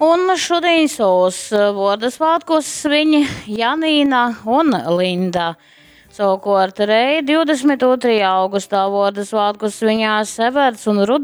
Un šodien savos vārdu svētkos viņi Janīna un Linda. Savukārt Reja 22. augustā vārdu svētkos viņās Everts un Rudolfs.